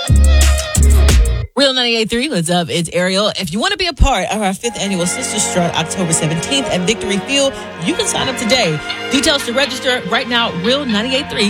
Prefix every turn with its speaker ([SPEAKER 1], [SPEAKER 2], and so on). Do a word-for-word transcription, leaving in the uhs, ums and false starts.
[SPEAKER 1] Real ninety-eight point three, what's up? It's Ariel. If you want to be a part of our fifth annual Sister Strut October seventeenth at Victory Field, you can sign up today. Details to register right now, real ninety-eight point three